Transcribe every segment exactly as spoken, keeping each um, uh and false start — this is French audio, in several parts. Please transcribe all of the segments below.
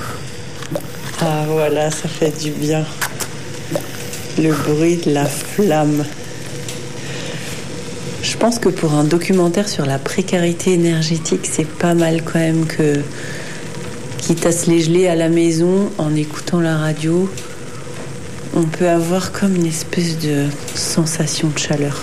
Ah voilà, ça fait du bien. Le bruit de la flamme. Je pense que pour un documentaire sur la précarité énergétique, c'est pas mal quand même que, quitte à se les geler à la maison en écoutant la radio, on peut avoir comme une espèce de sensation de chaleur.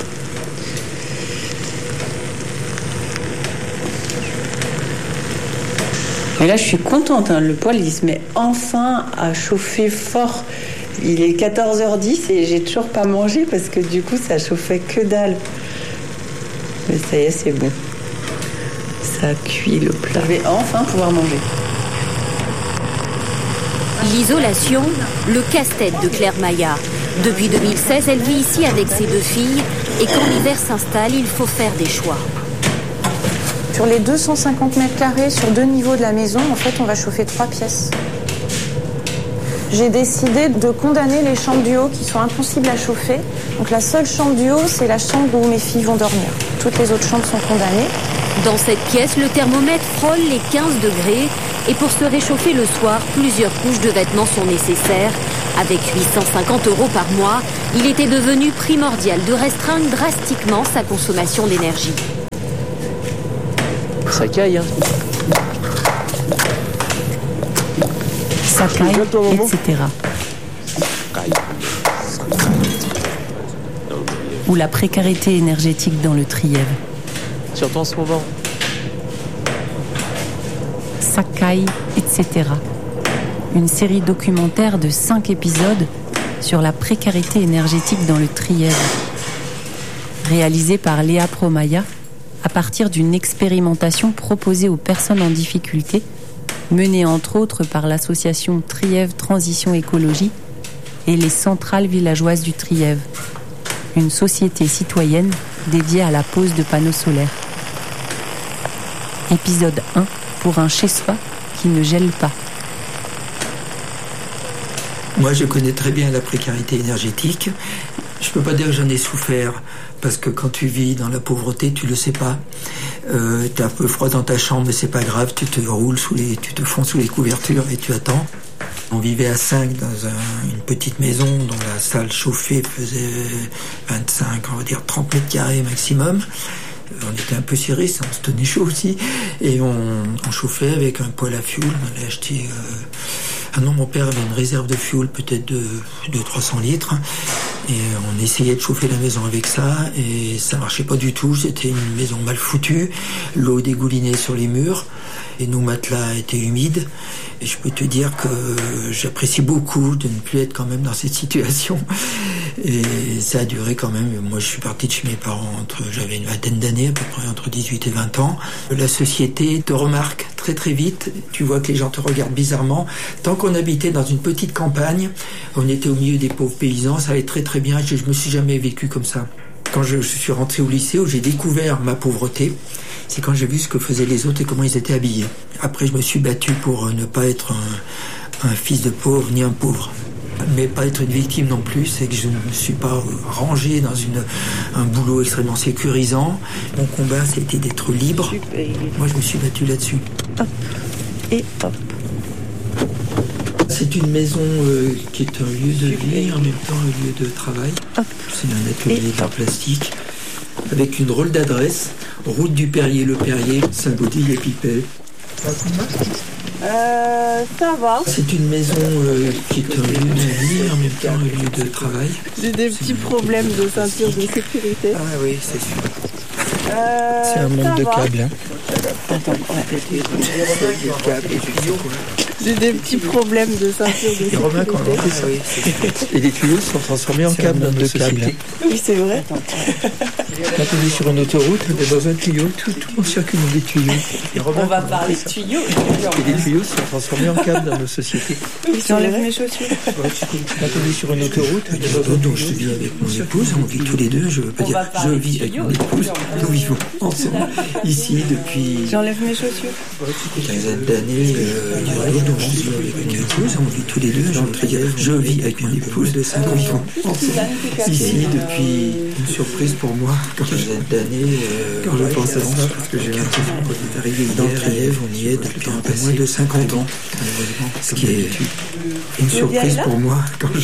Et là, je suis contente, hein. Le poêle, il se met enfin à chauffer fort. Il est quatorze heures dix et j'ai toujours pas mangé parce que du coup, ça chauffait que dalle. Mais ça y est, c'est bon. Ça cuit le plat. Je vais enfin pouvoir manger. L'isolation, le casse-tête de Claire Maillard. Depuis deux mille seize, elle vit ici avec ses deux filles. Et quand l'hiver s'installe, il faut faire des choix. Sur les deux cent cinquante mètres carrés, sur deux niveaux de la maison, en fait, on va chauffer trois pièces. J'ai décidé de condamner les chambres du haut qui sont impossibles à chauffer. Donc la seule chambre du haut, c'est la chambre où mes filles vont dormir. Toutes les autres chambres sont condamnées. Dans cette pièce, le thermomètre frôle les quinze degrés. Et pour se réchauffer le soir, plusieurs couches de vêtements sont nécessaires. Avec huit cent cinquante euros par mois, il était devenu primordial de restreindre drastiquement sa consommation d'énergie. Ça caille, hein. Ça caille, et cetera. Ou la précarité énergétique dans le Trièves. Surtout en ce moment. Ça caille, et cetera. Une série documentaire de cinq épisodes sur la précarité énergétique dans le Trièves. Réalisée par Léa Promaya à partir d'une expérimentation proposée aux personnes en difficulté, menée entre autres par l'association Trièves Transition Écologie et les centrales villageoises du Trièves, une société citoyenne dédiée à la pose de panneaux solaires. Épisode un, pour un chez-soi qui ne gèle pas. Moi, je connais très bien la précarité énergétique. Je peux pas dire que j'en ai souffert, parce que quand tu vis dans la pauvreté, tu le sais pas. Euh, t'es un peu froid dans ta chambre, mais c'est pas grave, tu te roules sous les, tu te fonds sous les couvertures et tu attends. On vivait à cinq dans un, une petite maison dont la salle chauffée faisait vingt-cinq, on va dire trente mètres carrés maximum. On était un peu serrés, ça, on se tenait chaud aussi. Et on, on chauffait avec un poêle à fioul. On avait acheté... Euh... Ah non, mon père avait une réserve de fioul, peut-être de, de trois cents litres. Et on essayait de chauffer la maison avec ça. Et ça marchait pas du tout. C'était une maison mal foutue. L'eau dégoulinait sur les murs. Et nos matelas étaient humides. Et je peux te dire que j'apprécie beaucoup de ne plus être quand même dans cette situation. Et ça a duré quand même. Moi, je suis parti de chez mes parents entre, j'avais une vingtaine d'années, à peu près entre dix-huit et vingt ans. La société te remarque très très vite. Tu vois que les gens te regardent bizarrement. Tant qu'on habitait dans une petite campagne, on était au milieu des pauvres paysans, ça allait très très bien. Je, je me suis jamais vécu comme ça. Quand je, je suis rentré au lycée, où j'ai découvert ma pauvreté, c'est quand j'ai vu ce que faisaient les autres et comment ils étaient habillés. Après, je me suis battu pour ne pas être un, un fils de pauvre ni un pauvre. Mais pas être une victime non plus, c'est que je ne me suis pas rangé dans une, un boulot extrêmement sécurisant. Mon combat, c'était d'être libre. Moi, je me suis battu là-dessus. Hop. Et hop. C'est une maison euh, qui est un lieu de vie, en même temps un lieu de travail. Hop. C'est un atelier d'art plastique avec une drôle d'adresse. Route du Perrier, le Perrier, Saint-Gaudille-et-Pipet. Euh, ça va. C'est une maison euh, qui est un lieu de vie, en même temps un lieu de travail. J'ai des petits problèmes de ceinture de sécurité. Ah oui, c'est sûr. Euh, c'est un manque de câbles. Hein. Attends, ouais. J'ai des petits problèmes de ceinture de sécurité. Et Romain, quand on fait ça, oui. Et les tuyaux sont transformés en câbles dans nos sociétés. Oui, c'est vrai. Quand on est sur une autoroute, on est dans un tuyau, tout, tout on circule dans des tuyaux. Et Romain, on va parler de tuyaux. Et les tuyaux sont transformés en câbles dans nos sociétés. Oui, j'enlève mes chaussures. Quand on est sur une autoroute, donc je vis avec mon épouse, on vit tous les deux, je veux pas dire je vis avec mon épouse, nous vivons ensemble ici depuis j'enlève mes chaussures. Une quinzaine d'années, euh, donc je vis avec mon épouse, on vit tous les deux, je veux pas dire je vis avec mon épouse de cinq ans ensemble ici depuis, une surprise pour moi, quand je, d'années, euh, quand je pense à ça, parce que j'ai l'impression qu'on est arrivé dans le Trièves, on y est depuis un peu moins de cinquante ans, ce qui est une surprise pour moi quand je,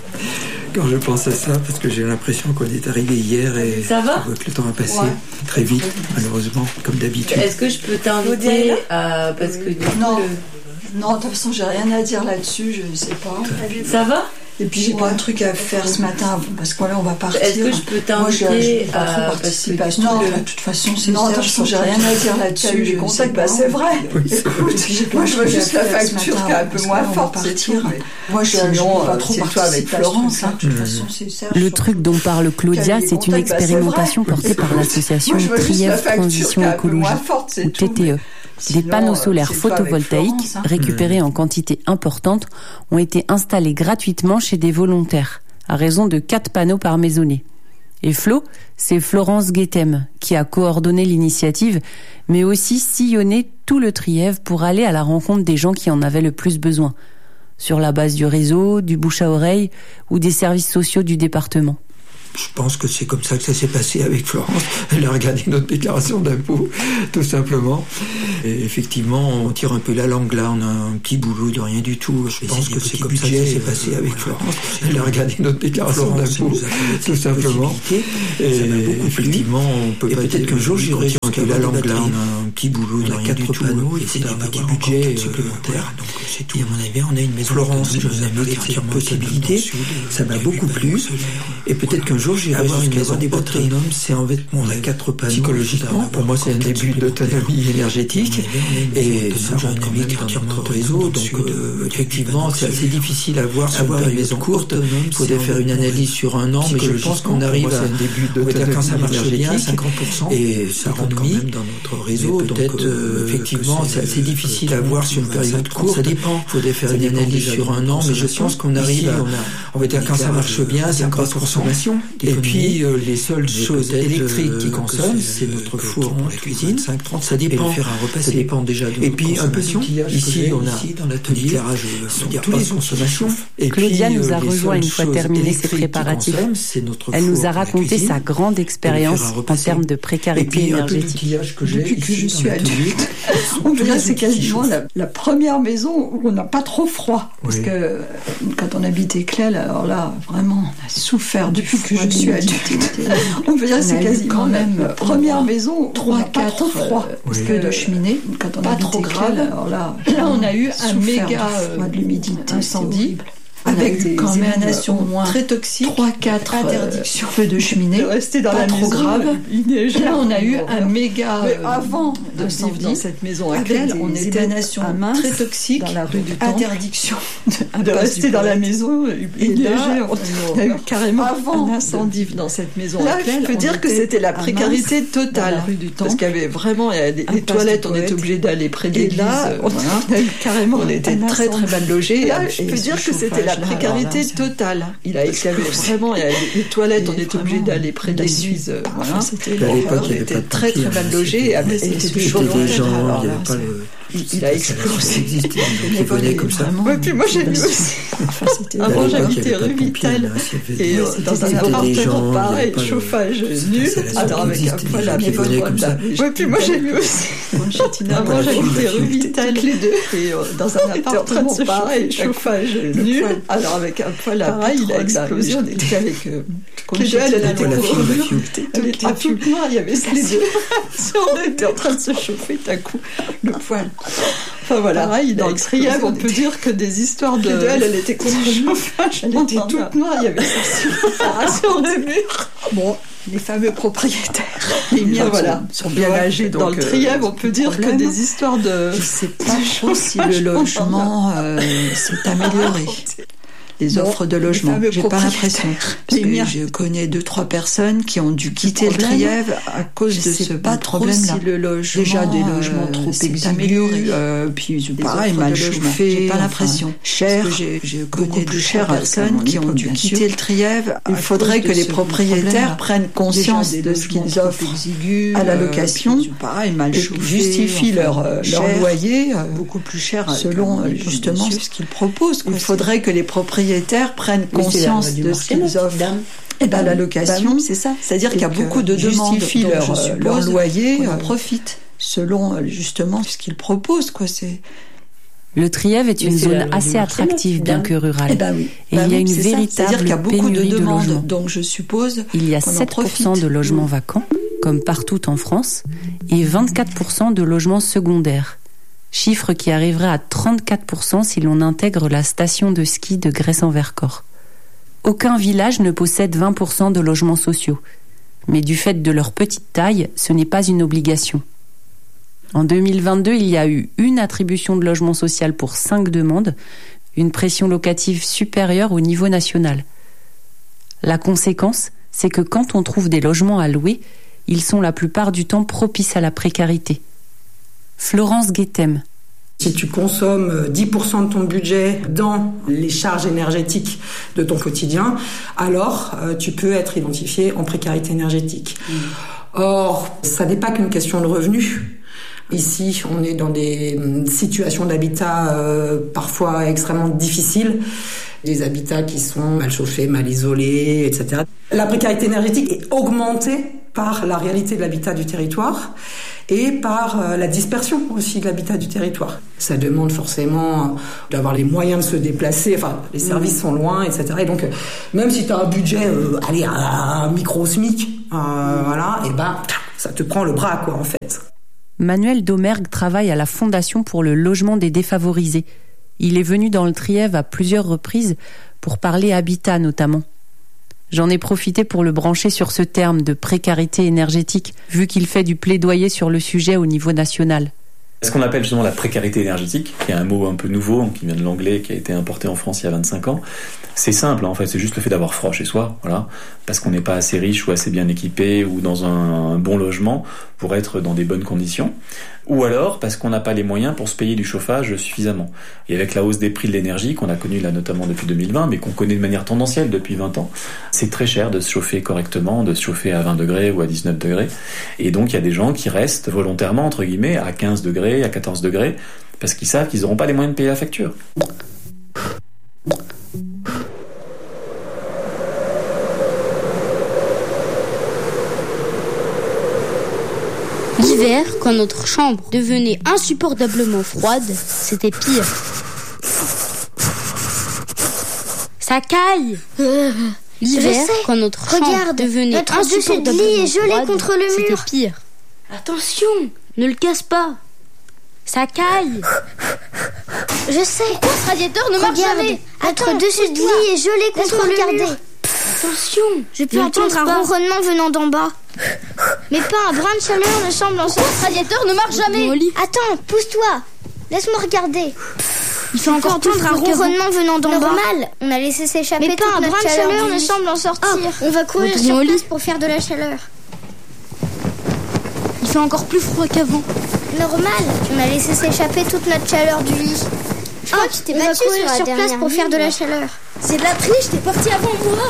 quand je pense à ça, parce que j'ai l'impression qu'on est arrivé hier et ça va que le temps a passé ouais. très vite, malheureusement, comme d'habitude. Est-ce que je peux t'inviter à... parce que du coup, non. Le... non, de toute façon, j'ai rien à dire là-dessus, je ne sais pas. Ça va? Et puis j'ai ouais. plein de trucs à faire ce matin parce que là on va partir. Est-ce que je peux t'inviter à participer à non, de toute façon, c'est non, de toute façon, j'ai rien à dire là-dessus. J'ai contacté, bah c'est vrai. Oui, écoute, moi je veux juste la facture qui est un peu moins forte, c'est tout. Moi je ne pas trop participer avec Florence. De toute façon, c'est Serge. Le truc dont parle Claudia, c'est une expérimentation portée par l'association Trièves Transition Écologique, ou T T E. Des panneaux solaires photovoltaïques, récupérés en quantité importante, ont été installés gratuitement chez des volontaires, à raison de quatre panneaux par maisonnée. Et Flo, c'est Florence Guettem, qui a coordonné l'initiative, mais aussi sillonné tout le Trièves pour aller à la rencontre des gens qui en avaient le plus besoin, sur la base du réseau, du bouche à oreille ou des services sociaux du département. Je pense que c'est comme ça que ça s'est passé avec Florence. Elle a regardé notre déclaration d'impôt, tout simplement. Et effectivement, on tire un peu la langue là, on a un petit boulot de rien du tout. Je pense que c'est comme ça que ça s'est passé avec Florence. Elle a regardé notre déclaration d'impôt, tout simplement. Et effectivement, on peut pas peut-être qu'un jour j'irai un peu la langue là, on a un petit boulot de rien du tout. Et c'est un petit budget supplémentaire. Donc c'est tout. Et à mon avis, on a une maison Florence, je vous avoue, qui a une possibilité. Ça m'a beaucoup plu. Et peut-être qu'un jour j'irai avoir une maison autonome, c'est en vêtements à quatre panneaux. Psychologiquement, pour moi, c'est un début d'autonomie énergétique. Et ça rentre quand même dans notre réseau. Donc, euh, effectivement, c'est assez difficile à voir sur une maison courte. Il faudrait faire une analyse sur un an, mais je pense qu'on arrive à un début d'autonomie quand ça marche bien, cinquante pour cent. Et ça rentre quand même dans notre réseau. Peut-être, euh, effectivement, c'est assez difficile à voir sur une période courte. Ça dépend. Il faudrait faire une analyse sur un an, mais je pense qu'on arrive à, on va dire, quand ça marche bien, cinquante pour cent consommation. Et puis, euh, les seules choses électriques qui consomment, c'est notre four en cuisine. cinq trente, ça dépend. Faire un repas, ça dépend déjà de et puis, un peu d'outillage. Ici, on a ici, dans l'atelier, toutes les consommations. Et Claudia puis, nous a rejoint une fois terminé ses préparatifs. Elle nous a raconté sa grande expérience en termes de précarité énergétique. Depuis que je suis adulte, on peut dire que c'est quasiment la, la première maison où on n'a pas trop froid. Parce oui. que quand on habitait Clel, alors là, vraiment, on a souffert depuis que je suis adulte. On peut dire que c'est quasiment quand même la première maison où on n'a pas trop froid. Euh, parce oui. que de cheminée, quand on pas trop grave. Clel, alors là, là, on a eu un méga euh, de l'humidité, incendie. Avec des quand émanations moins très toxiques, trois quatre interdictions feux de cheminée, de rester dans pas la trop maison, grave. Là, on a eu un méga euh, avant de vivre dans cette maison à Clel, on était à main très toxique dans la rue du Temple, interdiction de, de rester dans la maison. Et là, on a eu carrément avant un incendie dans cette maison à Clel. Je peux dire que c'était la précarité totale, parce qu'il y avait vraiment les toilettes, on était obligé d'aller près de l'église. Là, on a eu carrément, on était très très mal logés. Là, je peux dire que c'était la précarité là, totale. Il a excavé vraiment, il y a les toilettes, on est obligé d'aller près de l'église. Voilà. On était très très mal logés. Et c'était chaud. Des gens, il n'y avait pas le... Il a explosé. Il volait comme ça. Ouais, puis moi j'ai vu aussi. Avant j'habitais rue Vitel et dans un appartement pareil, chauffage nul, alors avec un poêle à bénévole. Ouais, puis moi j'ai vu aussi. Avant j'habitais rue Vitel les deux et dans un appartement pareil, chauffage nul, alors avec un poêle à pareil, il a explosé. On était avec les deux, elle était à tout noir, il y avait les deux. On était en train de se chauffer d'un coup le poêle. Enfin voilà, pareil, dans le Trièves, on peut dire que des histoires de... de elle, elle était contre le chauffage, elle était toute noire, il y avait sur le mur. Bon, les fameux propriétaires, les miens voilà, sont bien âgés. Donc dans le Trièves, on peut dire que des histoires de... Je sais pas trop si le logement euh, s'est amélioré. Les offres de logement, j'ai pas l'impression. Parce que je connais deux, trois personnes qui ont dû quitter le Trièves à cause de ce problème-là. Si le logement, déjà des logements euh, trop exigus, euh, puis pareil, mal chauffé, j'ai pas l'impression. Cher, je connais deux cher personnes qui ont dû quitter le Trièves. Il faudrait que les propriétaires prennent conscience de ce qu'ils offrent à la location, pareil, mal chauffé, justifient leur leur loyer beaucoup plus cher selon justement ce qu'ils proposent. Il faudrait que les propriétaires propriétaires prennent conscience de ce qu'ils offrent. Et ben la location, bah, c'est ça. C'est-à-dire qu'il y a beaucoup de demandes, donc leur, suppose, leur loyer en profite selon justement ce qu'ils proposent, quoi. C'est le Trièves est une zone assez attractive, bien que rurale. Eh ben oui. Et bah il y a oui, une véritable C'est-à-dire qu'il y a beaucoup de demandes, de donc je suppose. Il y a sept pour cent de logements vacants, comme partout en France, et vingt-quatre pour cent de logements secondaires. Chiffre qui arriverait à trente-quatre pour cent si l'on intègre la station de ski de Grès-en-Vercors. Aucun village ne possède vingt pour cent de logements sociaux. Mais du fait de leur petite taille, ce n'est pas une obligation. En deux mille vingt-deux, il y a eu une attribution de logement social pour cinq demandes, une pression locative supérieure au niveau national. La conséquence, c'est que quand on trouve des logements à louer, ils sont la plupart du temps propices à la précarité. Florence Guettem. Si tu consommes dix pour cent de ton budget dans les charges énergétiques de ton quotidien, alors euh, tu peux être identifié en précarité énergétique. Mmh. Or, ça n'est pas qu'une question de revenus. Ici, on est dans des situations d'habitat euh, parfois extrêmement difficiles, des habitats qui sont mal chauffés, mal isolés, et cetera. La précarité énergétique est augmentée par la réalité de l'habitat du territoire et par euh, la dispersion aussi de l'habitat du territoire. Ça demande forcément d'avoir les moyens de se déplacer, enfin les services mmh. sont loin, et cetera. Et donc, euh, même si tu as un budget, euh, allez, à un micro-SMIC, euh, mmh. voilà, et ben ça te prend le bras, quoi, en fait. Manuel Domergue travaille à la Fondation pour le logement des défavorisés. Il est venu dans le Trièves à plusieurs reprises pour parler habitat notamment. J'en ai profité pour le brancher sur ce terme de précarité énergétique, vu qu'il fait du plaidoyer sur le sujet au niveau national. Ce qu'on appelle justement la précarité énergétique, qui est un mot un peu nouveau, qui vient de l'anglais, qui a été importé en France il y a vingt-cinq ans, c'est simple, en fait, c'est juste le fait d'avoir froid chez soi, voilà, parce qu'on n'est pas assez riche ou assez bien équipé ou dans un, un bon logement pour être dans des bonnes conditions, ou alors parce qu'on n'a pas les moyens pour se payer du chauffage suffisamment. Et avec la hausse des prix de l'énergie qu'on a connue là notamment depuis deux mille vingt, mais qu'on connaît de manière tendancielle depuis vingt ans, c'est très cher de se chauffer correctement, de se chauffer à vingt degrés ou à dix-neuf degrés. Et donc il y a des gens qui restent volontairement, entre guillemets, à quinze degrés, à quatorze degrés, parce qu'ils savent qu'ils n'auront pas les moyens de payer la facture. L'hiver, quand notre chambre devenait insupportablement froide, c'était pire. Ça caille. euh, L'hiver, quand notre chambre Regarde, devenait notre insupportablement dessus de lit est gelé froide, contre le mur. c'était pire. Attention, ne le casse pas. Ça caille. Je sais. Pourquoi ce radiateur ne marche Regarde, jamais? notre Attends, dessus de lit est gelé contre le mur. Attention, je peux entendre un ronronnement venant d'en bas. Mais pas un brin de chaleur ne semble en sortir. Ce radiateur ne marche jamais. Attends, pousse-toi. Laisse-moi regarder. Il fait encore entendre un ronronnement venant d'en bas. Normal. On a laissé s'échapper. Mais pas un brin de chaleur ne semble en sortir. Oh, on va courir sur place pour faire de la chaleur. Il fait encore plus froid qu'avant. Normal. On a laissé s'échapper toute notre chaleur du lit. Je crois que tu t'es battu sur, sur place pour faire de la chaleur. C'est de la triche, t'es parti avant moi.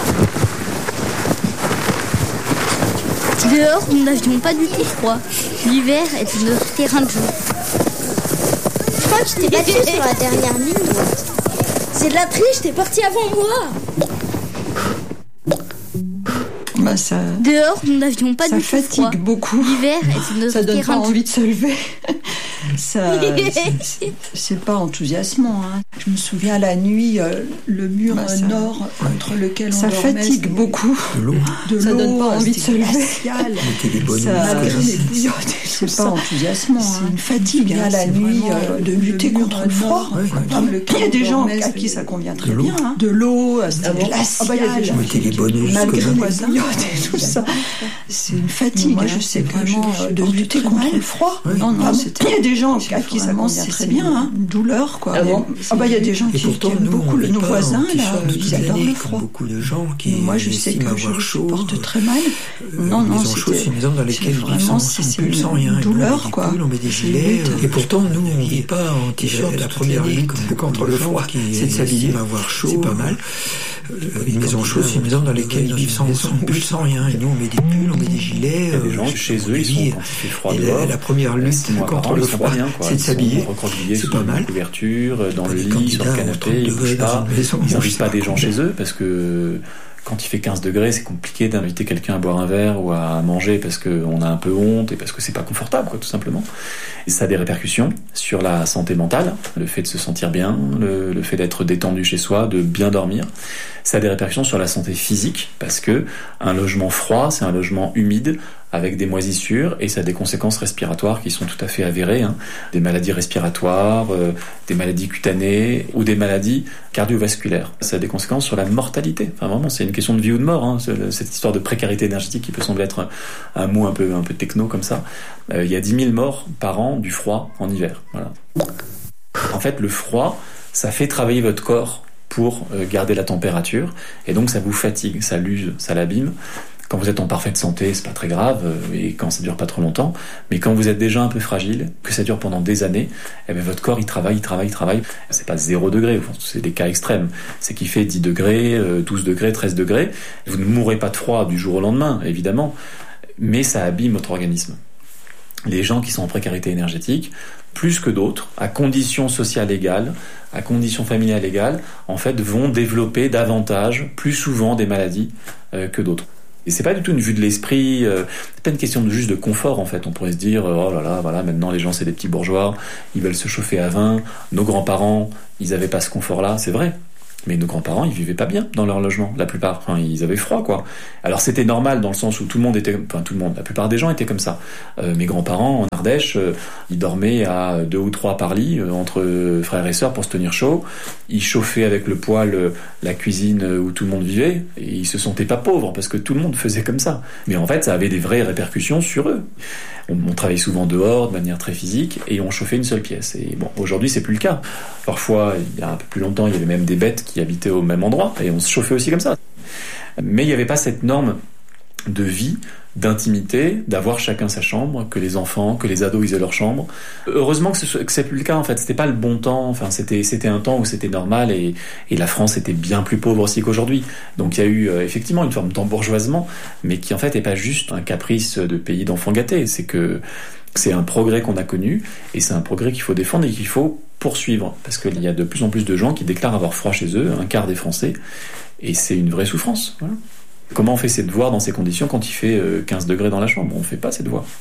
Dehors, nous n'avions pas du tout froid. L'hiver était notre terrain de jeu. Je crois que tu t'es battu sur la dernière ligne droite. C'est de la triche, t'es parti avant moi. Bah ça, Dehors, nous n'avions pas du tout froid. Ça fatigue beaucoup. L'hiver était notre ça donne terrain pas de envie de se lever. Ça, c'est, c'est pas enthousiasmant. Hein. Je me souviens la nuit, euh, le mur bah, ça, nord contre lequel on ça dormait. Ça fatigue beaucoup. De l'eau. De ça l'eau, donne pas envie de se lever. Malgré les bouillottes et tout ça. C'est pas enthousiasmant. C'est hein. une fatigue. Hein, la nuit euh, de lutter contre le froid. Ouais, il y a des gens à qui ça convient très bien. Hein. De l'eau, c'est ah bon glacial. Ah bah, il y a des gens qui les bonus. Malgré les bouillottes et tout ça. C'est une fatigue. Moi, je sais vraiment de lutter contre le froid. Non, non, il y a des gens à qui ça convient très bien, hein. Une douleur, quoi. Ah bon ah bah il y a des gens qui, pourtant, qui aiment nous, beaucoup le, nos voisins là, ils adorent le froid. Beaucoup de gens qui moi je sais que je le supporte très mal. Euh, non non, c'est une maison dans laquelle vraiment c'est une sans rien. Douleur, quoi. On met des gilets. Et pourtant nous on vit pas en t-shirt la première ligne contre le froid. C'est de s'habiller, avoir chaud, c'est pas mal. Une maison chaude, c'est une maison dans laquelle ils vivent sans, sans pull, sans rien. Et nous, on met des pulls, on met des gilets. Il y a des gens chez eux, ils sont quand il fait froid dehors. La première lutte contre le froid, c'est de s'habiller. C'est pas mal. Couverture, dans le lit, sur le canapé, ils bougent pas. Ils n'invitent pas des gens chez eux parce que quand il fait quinze degrés, c'est compliqué d'inviter quelqu'un à boire un verre ou à manger parce qu'on a un peu honte et parce que c'est pas confortable, quoi, tout simplement. Et ça a des répercussions sur la santé mentale, le fait de se sentir bien, le, le fait d'être détendu chez soi, de bien dormir. Ça a des répercussions sur la santé physique parce que un logement froid, c'est un logement humide avec des moisissures et ça a des conséquences respiratoires qui sont tout à fait avérées, hein. Des maladies respiratoires, euh, des maladies cutanées ou des maladies cardiovasculaires. Ça a des conséquences sur la mortalité. Enfin vraiment, c'est une question de vie ou de mort, hein. Cette histoire de précarité énergétique qui peut sembler être un, un mot un peu un peu techno comme ça. Euh, il y a dix mille morts par an du froid en hiver. Voilà. En fait, le froid, ça fait travailler votre corps pour garder la température et donc ça vous fatigue, ça l'use, ça l'abîme. Quand vous êtes en parfaite santé, c'est pas très grave, et quand ça dure pas trop longtemps, mais quand vous êtes déjà un peu fragile, que ça dure pendant des années, eh bien votre corps il travaille, il travaille, il travaille. C'est pas zéro degré, c'est des cas extrêmes. C'est qu'il fait dix degrés, douze degrés, treize degrés. Vous ne mourrez pas de froid du jour au lendemain, évidemment, mais ça abîme votre organisme. Les gens qui sont en précarité énergétique, plus que d'autres, à conditions sociales égales, à conditions familiales égales, en fait, vont développer davantage, plus souvent, des maladies euh, que d'autres. Et c'est pas du tout une vue de l'esprit, euh, c'est pas une question de juste de confort en fait. On pourrait se dire oh là là, voilà, maintenant les gens c'est des petits bourgeois, ils veulent se chauffer à vingt. Nos grands-parents, ils avaient pas ce confort-là, c'est vrai. Mais nos grands-parents, ils vivaient pas bien dans leur logement, la plupart. Enfin, ils avaient froid, quoi. Alors c'était normal dans le sens où tout le monde était, enfin tout le monde, la plupart des gens étaient comme ça. Euh, mes grands-parents en Ardèche, euh, ils dormaient à deux ou trois par lit euh, entre frères et sœurs pour se tenir chaud. Ils chauffaient avec le poêle euh, la cuisine où tout le monde vivait et ils se sentaient pas pauvres parce que tout le monde faisait comme ça. Mais en fait, ça avait des vraies répercussions sur eux. On, on travaillait souvent dehors de manière très physique et on chauffait une seule pièce. Et bon, aujourd'hui, c'est plus le cas. Parfois, il y a un peu plus longtemps, il y avait même des bêtes qui habitaient au même endroit et on se chauffait aussi comme ça. Mais il n'y avait pas cette norme de vie, d'intimité, d'avoir chacun sa chambre, que les enfants, que les ados ils aient leur chambre. Heureusement que, ce, que c'est plus le cas en fait. C'était pas le bon temps. Enfin, c'était c'était un temps où c'était normal et et la France était bien plus pauvre aussi qu'aujourd'hui. Donc il y a eu euh, effectivement une forme d'embourgeoisement, mais qui en fait est pas juste un caprice de pays d'enfants gâtés. C'est que c'est un progrès qu'on a connu et c'est un progrès qu'il faut défendre et qu'il faut poursuivre parce qu'il y a de plus en plus de gens qui déclarent avoir froid chez eux, un quart des Français, et c'est une vraie souffrance. Voilà. Comment on fait ses devoirs dans ces conditions quand il fait quinze degrés dans la chambre? On ne fait pas ses devoirs.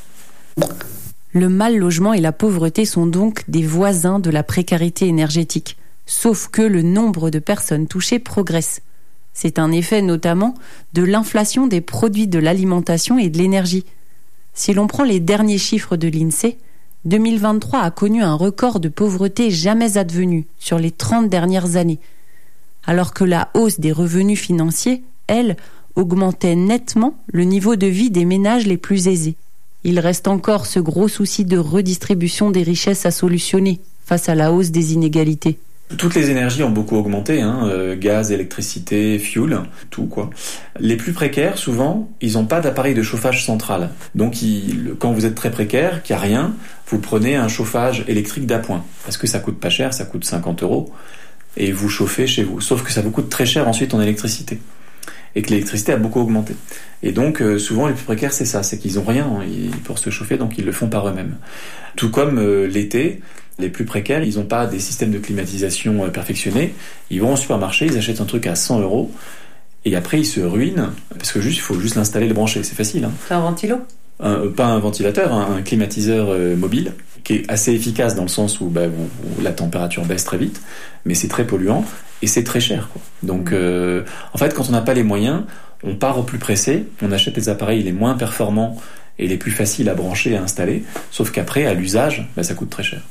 Le mal logement et la pauvreté sont donc des voisins de la précarité énergétique, sauf que le nombre de personnes touchées progresse. C'est un effet notamment de l'inflation des produits de l'alimentation et de l'énergie. Si l'on prend les derniers chiffres de l'INSEE, deux mille vingt-trois a connu un record de pauvreté jamais advenu sur les trente dernières années, alors que la hausse des revenus financiers, elle, augmentait nettement le niveau de vie des ménages les plus aisés. Il reste encore ce gros souci de redistribution des richesses à solutionner face à la hausse des inégalités. Toutes les énergies ont beaucoup augmenté, hein, euh, gaz, électricité, fuel, tout quoi. Les plus précaires, souvent, ils n'ont pas d'appareil de chauffage central. Donc, il, quand vous êtes très précaire, qu'il n'y a rien, vous prenez un chauffage électrique d'appoint. Parce que ça coûte pas cher, ça coûte cinquante euros, et vous chauffez chez vous. Sauf que ça vous coûte très cher ensuite en électricité. Et que l'électricité a beaucoup augmenté. Et donc, euh, souvent, les plus précaires, c'est ça, c'est qu'ils n'ont rien hein, pour se chauffer, donc ils le font par eux-mêmes. Tout comme euh, l'été, les plus précaires, ils n'ont pas des systèmes de climatisation euh, perfectionnés. Ils vont au supermarché, ils achètent un truc à cent euros, et après, ils se ruinent, parce que juste, il faut juste l'installer, le brancher, c'est facile. Hein. C'est un ventilo un, euh, Pas un ventilateur, hein, un climatiseur euh, mobile, qui est assez efficace dans le sens où, bah, où, où la température baisse très vite, mais c'est très polluant. Et c'est très cher, quoi. Donc, euh, en fait, quand on n'a pas les moyens, on part au plus pressé, on achète des appareils les moins performants et les plus faciles à brancher et à installer, sauf qu'après, à l'usage, bah, ça coûte très cher.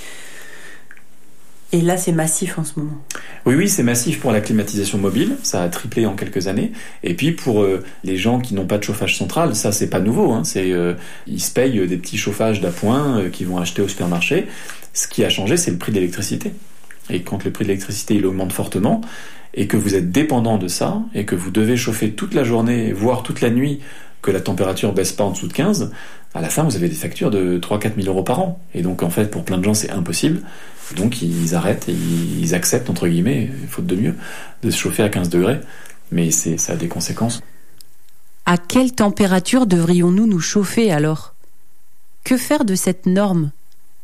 Et là, c'est massif en ce moment. Oui, oui, c'est massif pour la climatisation mobile, ça a triplé en quelques années. Et puis, pour euh, les gens qui n'ont pas de chauffage central, ça, c'est pas nouveau, hein. C'est, euh, ils se payent des petits chauffages d'appoint euh, qu'ils vont acheter au supermarché. Ce qui a changé, c'est le prix de l'électricité. Et quand le prix de l'électricité il augmente fortement, et que vous êtes dépendant de ça, et que vous devez chauffer toute la journée, voire toute la nuit, que la température baisse pas en dessous de quinze, à la fin, vous avez des factures de trois à quatre mille euros par an. Et donc, en fait, pour plein de gens, c'est impossible. Donc, ils arrêtent et ils acceptent, entre guillemets, faute de mieux, de se chauffer à quinze degrés. Mais c'est, ça a des conséquences. À quelle température devrions-nous nous chauffer alors ? Que faire de cette norme ?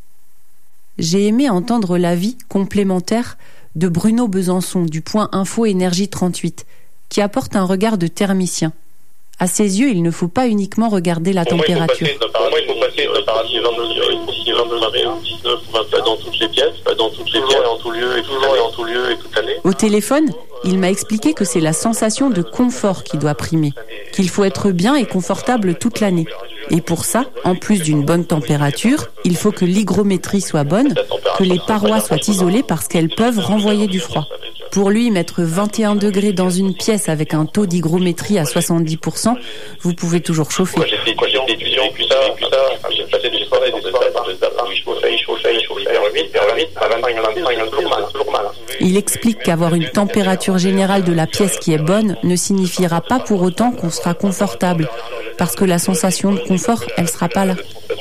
J'ai aimé entendre l'avis complémentaire de Bruno Besançon du Point Info Énergie trente-huit, qui apporte un regard de thermicien. À ses yeux, il ne faut pas uniquement regarder la pour température. Pour moi, il faut passer de paradigme vingt degrés, dix-neuf, pas dans toutes les pièces, pas dans toutes les pièces, en tout lieu et toujours et en tout lieu et toute l'année. Au téléphone, il m'a expliqué que c'est la sensation de confort qui doit primer, qu'il faut être bien et confortable toute l'année. Et pour ça, en plus d'une bonne température, il faut que l'hygrométrie soit bonne, que les parois soient isolées parce qu'elles peuvent renvoyer du froid. Pour lui, mettre vingt et un degrés dans une pièce avec un taux d'hygrométrie à soixante-dix pour cent, vous pouvez toujours chauffer. J'étais étudiant, puis ça, puis ça, j'ai passé des soirées, des soirées par les appareils, je chauffais, je chauffais, je chauffais, vers huit, vers huit, à vingt-cinq, vingt-cinq, toujours mal, toujours mal. Il explique qu'avoir une température générale de la pièce qui est bonne ne signifiera pas pour autant qu'on sera confortable, parce que la sensation de confort, elle sera pas là.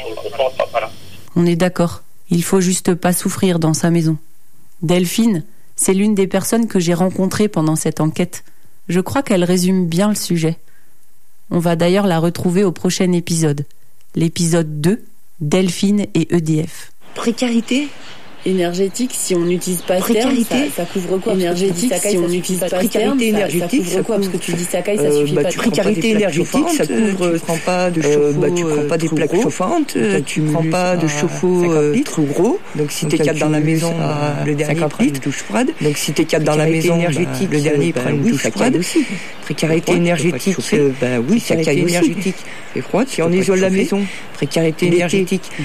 On est d'accord, il faut juste pas souffrir dans sa maison. Delphine, c'est l'une des personnes que j'ai rencontrées pendant cette enquête. Je crois qu'elle résume bien le sujet. On va d'ailleurs la retrouver au prochain épisode. L'épisode deux, Delphine et E D F. Précarité énergétique, si on n'utilise pas ce terme, ça, ça couvre quoi? Énergétique, si on n'utilise pas précarité énergétique, ça, ça couvre quoi? Parce que tu dis Sakai, ça suffit euh, bah, pas. Précarité énergétique, ça couvre. Tu prends pas de chauffe-eau, euh, bah, tu prends pas des plaques gros, chauffantes, euh, tu prends pas de chauffe-eau euh, trop gros. Donc si t'es quatre dans la maison, bah, le dernier prend une douche froide. Donc si t'es quatre dans la maison, énergétique, le dernier prend une douche froide. Précarité énergétique, bah oui, Sakai énergétique. C'est froid. Si on isole la maison, précarité énergétique,